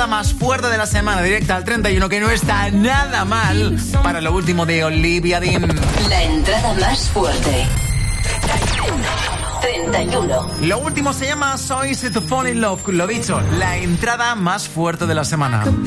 más fuerte de la semana, directa al 31, que no está nada mal para lo último de Olivia Dean. La entrada más fuerte. 31. Lo último se llama So Easy to Fall in Love. Lo dicho, la entrada más fuerte de la semana.